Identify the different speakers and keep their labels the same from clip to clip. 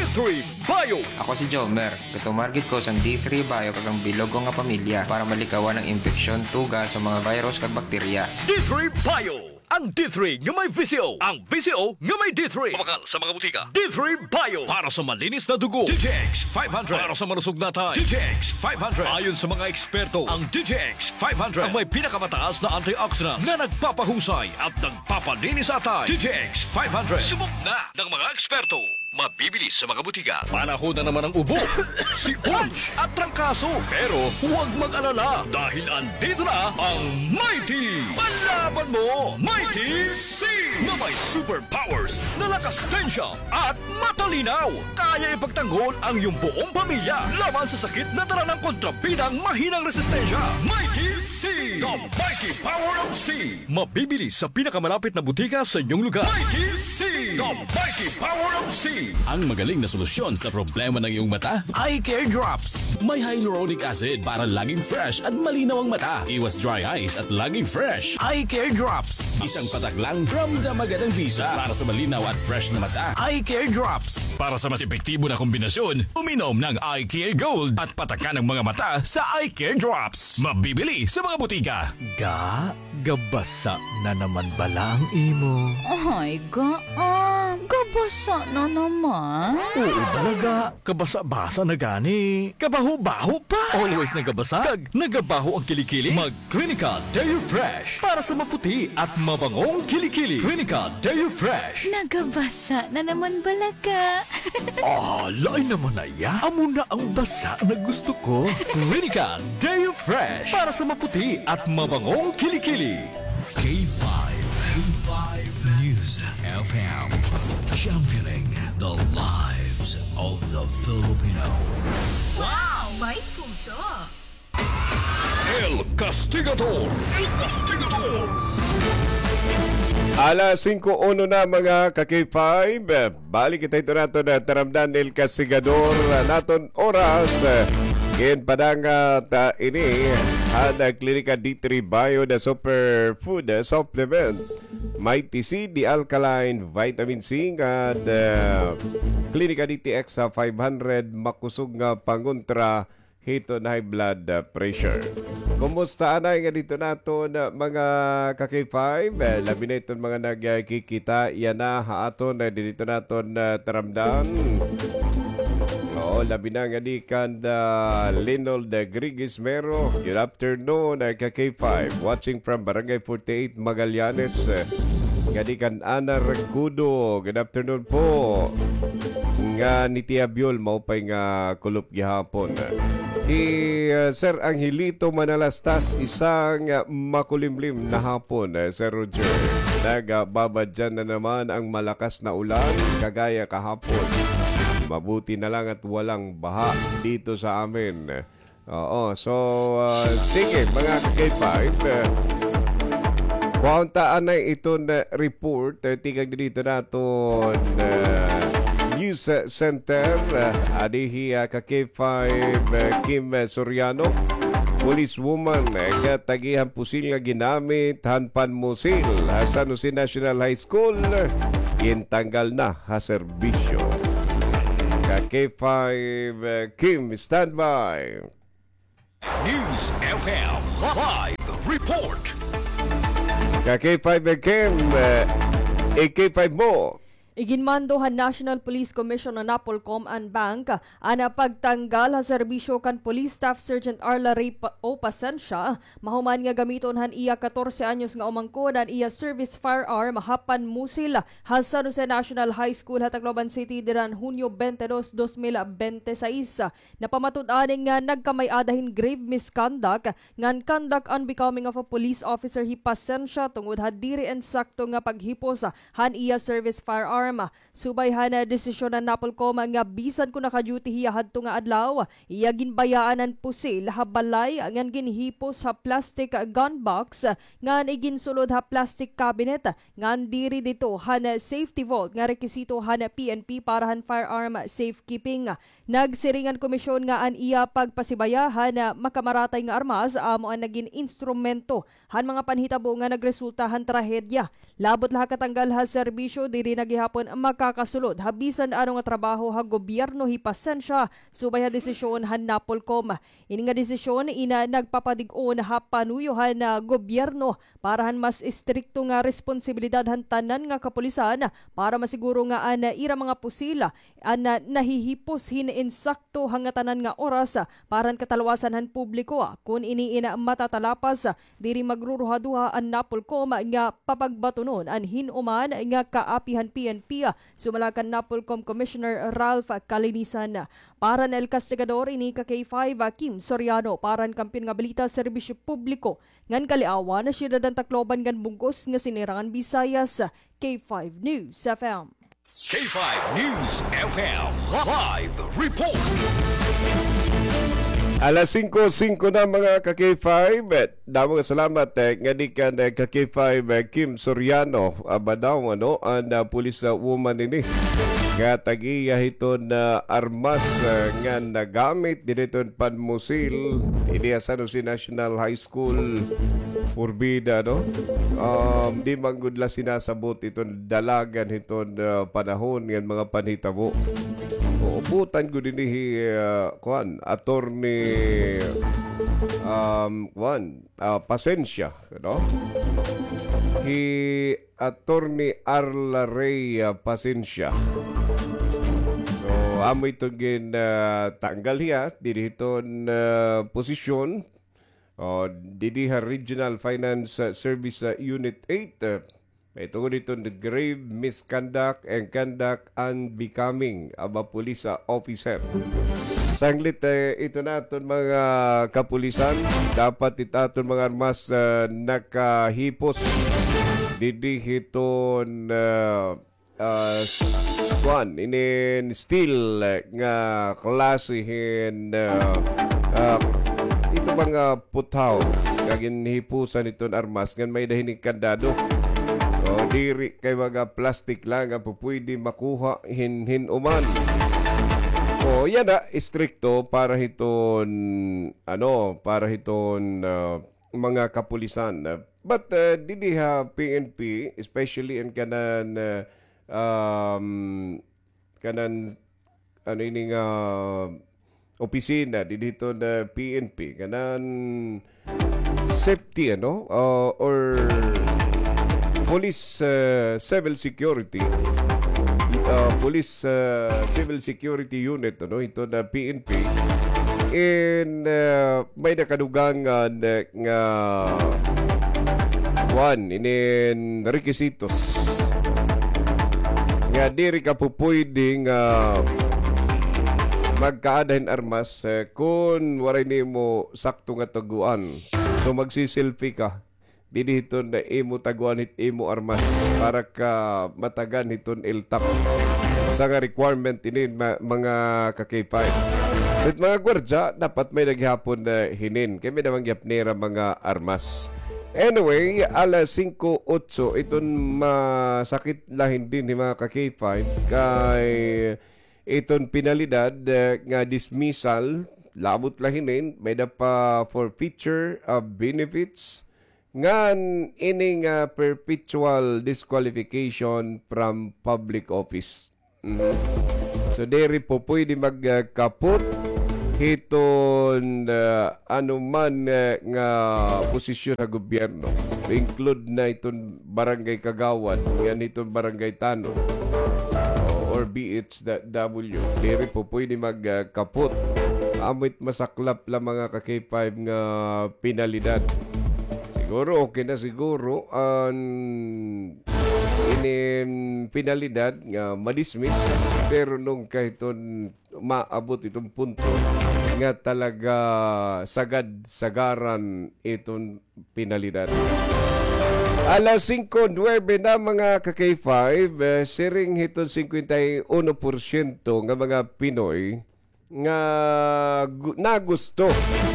Speaker 1: D3 Bio.
Speaker 2: Ako si Jomer. Katumargit ko sa D3 Bio kagang bilog ko nga pamilya para malikawan ang infeksyon, tuga sa mga virus kag bakterya.
Speaker 1: D3 Bio. Ang D3 nga may VCO. Ang VCO nga may D3. Kumakal sa mga butika. D3 Bio. Para sa malinis na dugo. DTX 500. Para sa malusog na tayo. DTX 500. Ayon sa mga eksperto, ang DTX 500 ang may pinakamataas na antioxidants na nagpapahusay at nagpapalinis sa tayo. DTX 500. Subok na ng mga eksperto. Mabibili sa mga butika. Panahon na naman ang ubo, sipon at trangkaso. Pero huwag mag-alala dahil andito na ang Mighty Panlaban Mo Mighty C na may superpowers na lakas tensya at matalinaw. Kaya ipagtanggol ang iyong buong pamilya laban sa sakit na dala ng kontrabidang mahinang resistensya. Mighty C, the mighty power of C. Mabibili sa pinakamalapit na butika sa inyong lugar. Mighty C, the mighty power of C.
Speaker 3: Ang magaling na solusyon sa problema ng iyong mata, Eye Care Drops. May hyaluronic acid para laging fresh at malinaw ang mata. Iwas dry eyes at laging fresh. Eye Care Drops. Isang patak lang, ramdam agad ang bisa. Para sa malinaw at fresh na mata, Eye Care Drops. Para sa mas epektibo na kombinasyon, uminom ng Eye Care Gold at patakan ng mga mata sa Eye Care Drops. Mabibili sa mga butika.
Speaker 1: Gabasa na naman bala ang imo.
Speaker 4: Ay, gabasa na naman.
Speaker 1: Oo talaga, kabasa-basa na gani. Kabaho-baho pa. Always nagabasa, kag nagabaho ang kilikili. Mag-Clinica Deo Fresh para sa maputi at mabangong kilikili. Clinica Deo Fresh.
Speaker 4: Nagabasa na naman balaga.
Speaker 1: Lain naman na ya. Amo na ang basa na gusto ko. Clinica Deo Fresh para sa maputi at mabangong kilikili.
Speaker 5: K5 News FM, championing the lives of the Filipino.
Speaker 6: Wow! May puso!
Speaker 1: El Castigador.
Speaker 7: Alas 5:01 na mga ka-K5. Balik kita ito nato na taramdan El Castigador naton oras. Ngayon padang ini hada Klinika D3 Bio na superfood supplement. Mighty C, the alkaline vitamin C at Klinika DTX 500 makusog nga pangontra heat and high blood pressure. Kumusta anay nga dito nato na mga ka-K5? Labi na itong mga nagkikita. Yan na haaton na dito nato na taramdan. Oo, labi na nga di kanda Linold Grigismero. Good afternoon, ka-K5. Watching from Barangay 48, Magallanes. Gadi kan Ana Recudo. Good afternoon po. Nga ni Tia Biol, maupay nga kulup gihapon. Sir Angelito Manalastas, isang makulimlim na hapon, Sir Roger. Nagbabadyan na naman ang malakas na ulan, kagaya kahapon. Mabuti na lang at walang baha dito sa amin. Oo, so sige mga K5. Kuhauntaan na itong report. Tingnan dito natin News Center. Adihi ka-K5 Kim Soriano. Policewoman katagihan pusil nga ginamit hanpan musil sa San Jose National High School. Intanggal na ha serbisyo. K5 Kim, standby.
Speaker 1: News FM Live Report.
Speaker 7: K5 Kim, AK5 mo.
Speaker 8: Iginmandohan National Police Commission na Napolcom and Bank ana pagtanggal ha serbisyo kan Police Staff Sergeant Arla Ray O. Pasencia mahuman nga gamiton han iya 14 anyos nga umangkod an iya service firearm hapan musil ha San Jose National High School hatag Tacloban City diran Hunyo 22, 2026. Napamatud-aning nga nagkamay-adahin grave misconduct ngan conduct unbecoming of a police officer hi Pasencia tungod ha diri ensakto nga paghipos han iya service firearm. Subay na desisyon ng Napolcom nga bisan ko naka-duty hiya hadto nga adlaw iya ginbayaanan pusil habalay ngan ginhipos ha plastic gun box ngan iginsulod ha plastic cabinet ngan diri dito han safety vault nga rekisito han PNP para han firearm safekeeping. Nagsiringan komisyon nga an iya pagpasibayahan makamaratay nga armas amo ang naging instrumento han mga panhitabo nga nagresulta han trahedya. Labot laha katanggal ha serbisyo diri nagihap gapon makakasulod habisan ano nga trabaho ha gobyerno hipasensya subay ha desisyon han Napolcom. Ini nga desisyon ina nagpapadig-on ha panuyuhan na gobyerno para han mas istrikto nga responsibilidad han tanan nga kapulisan para masiguro nga ana ira mga pusila ana nahihipos hin insakto hangatanan nga oras para katalwasan han publiko kun ini ina matatalapas diri magruruhaduha an Napolcom nga papagbatunon an hinuman nga kaapihan PNP sumalakan Napolcom Commissioner Ralph Calinisan. Para na El Castigador ini ka K5 Kim Soriano para kampiyon nga balita serbisyo publiko ngan kaliawan na siyudad ang Tacloban ngan bungkos nga sinirangan Visayas. K5 News FM.
Speaker 1: K5 News FM Live Report.
Speaker 7: Alas 5:05 na mga ka-K5. Damo nga salamat nga di ka ka-K5 Kim Soriano abadaw ang pulis woman ini nga tagiya hiton armas nga nagamit diniton panmusil ini sa National High School Purbida di manggudla sinasabot iton dalagan hiton panahon nga mga panhitabo. Uputan ko din attorney Pasensya, attorney Arla Ray Pasensya. So amo ito tanggal hiya diri hiton posisyon didi Regional Finance Service Unit 8. Ito ko dito the grave misconduct and conduct unbecoming of a police officer. Sanglit ito naton mga kapulisan. Dapat itaton mga armas nakahipos. Didi hiton inin still nga klasihin ito mga putaw. Kagin hipusan iton armas ngan may dahinig kandado. Diri kay mga plastic lang ang pwede makuha hinuman. Yan istrikto para hiton mga kapulisan. But didi ha PNP especially in kanan opisina dito na PNP kanan safety or police civil security police civil security unit ito na PNP in may nakadugang nga inin requisitos nga diri ka pupwedeng magkaadahin armas kung waray nimo sakto nga taguan. So magsiselfie ka dito na imo taguan hit imo armas para ka matagan hiton iltap sa nga requirement ini mga ka-K5. So mga gwardya dapat may naghapon na hinin kay may namang gyapnera mga armas. Anyway, alas 5:08 iton masakit lahin din ni mga ka-K5 kay iton penalidad nga dismissal labot lahinin may da pa forfeiture of benefits ngan ining perpetual disqualification from public office. So diri po pwede magkapot hiton anuman nga posisyon sa gobyerno. Include na iton barangay kagawad, yan iton barangay tanod or BHW. Diri po pwede magkapot. Amoy masaklap lang mga ka-K5 nga penalidad. Siguro okay na siguro ang penalidad nga madismiss pero nung kahiton maabot itong punto nga talaga sagad-sagaran itong penalidad. Alas 5:09 na mga ka-K5, siring hiton 51% nga mga Pinoy nga nagusto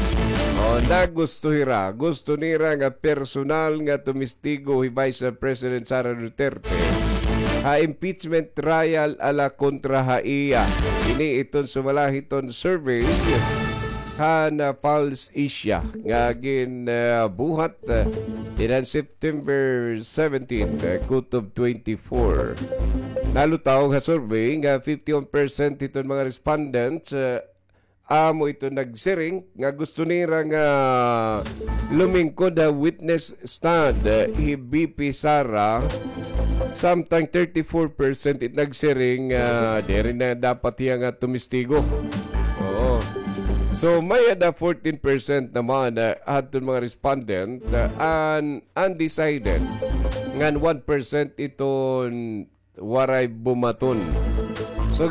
Speaker 7: hira. Gusto nira nga personal nga tumistigo hi Vice President Sara Duterte ha impeachment trial ala kontra ha iya. Ini iton sumalahiton survey ha na Pulse Asia nga buhat dinan September 17 kutob 24. nalutaw nga survey nga 51% itong mga respondents amo ito nagsiring nga gusto nira nga lumingkod witness stand BP Sara. Samtang 34% it nagsiring diri na dapat iya nga tumistigo. Oo. So may ada 14% naman aton mga respondent undecided ngan 1% iton waray bumaton. So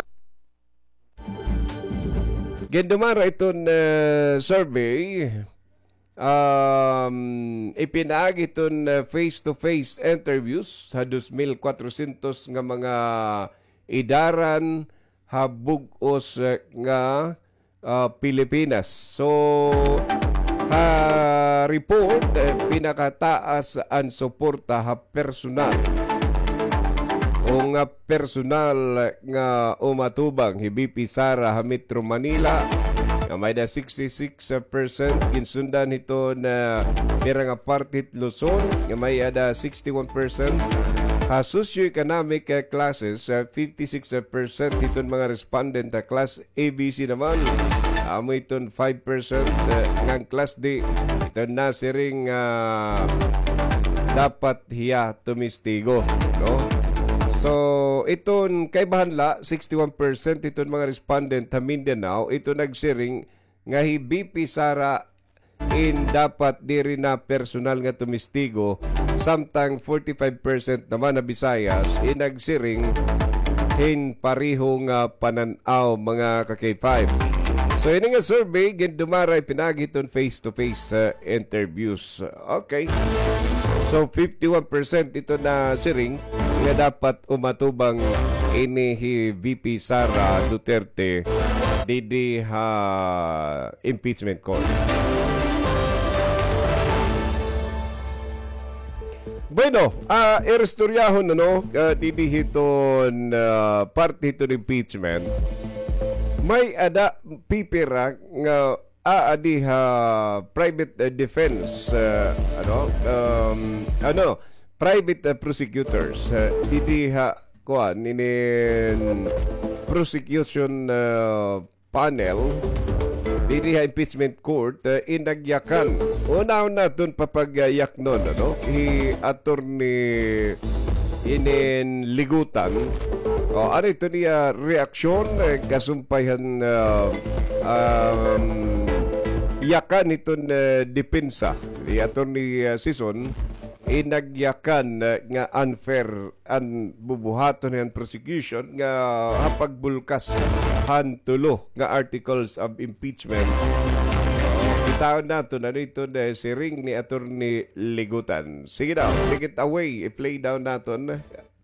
Speaker 7: gindumara iton survey ipinaag iton face-to-face interviews sa 2,400 nga mga idaran habugos nga Pilipinas. So report pinakataas ang suporta ha personal o nga personal nga umatubang hibipi Sara ha Metro Manila nga may da 66%, kinsundan ito na nira nga partit Luzon nga may ada 61%, socioeconomic classes 56% iton mga respondent class ABC naman amo iton 5% ngang class D iton nasiring dapat hiya tumistigo, no? So iton kay bahanla 61% iton mga respondent sa Mindanao ito nagsiring nga hibipi Sara in dapat diri na personal nga tumistigo, samtang 45% naman na Visayas nagsiring hin parihong pananaw mga ka-K5. So ini nga survey gindumaray pinagiton face-to-face interviews. Okay. So 51% ito na siring nga dapat umatubang ini VP Sara Duterte didi ha impeachment court. Bueno, irestoryahon didi hiton parte hiton impeachment. May ada pipira nga aadi ha private defense private prosecutors didi ha kuan inin prosecution panel didi ha impeachment court inagyakan una naton papagyak nun attorney inin ligutan ano ito niya reaksyon kasumpayan yakan itong depensa ni attorney Sison inagyakan nga unfair ang bubuhaton ng prosecution nga hapagbulkas hantulo nga articles of impeachment. Itaon nato na ito na siring ni attorney Ligutan. Sige daw, take it away, i-play down naton.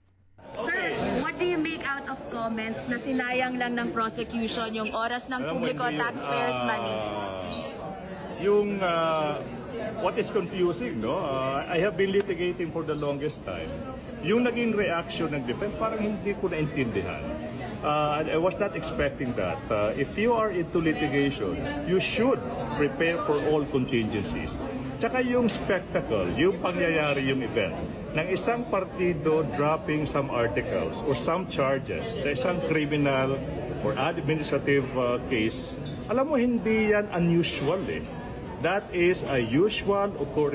Speaker 9: Comments na sinayang lang ng prosecution yung oras ng publiko, taxpayers' money.
Speaker 10: Yung what is confusing, no? I have been litigating for the longest time. Yung naging reaction ng defense, parang hindi ko naintindihan. I was not expecting that. If you are into litigation, you should prepare for all contingencies. Tsaka yung spectacle, yung pangyayari, yung event, ng isang partido dropping some articles or some charges sa isang criminal or administrative case, alam mo, hindi yan unusual eh. That is a usual occurrence.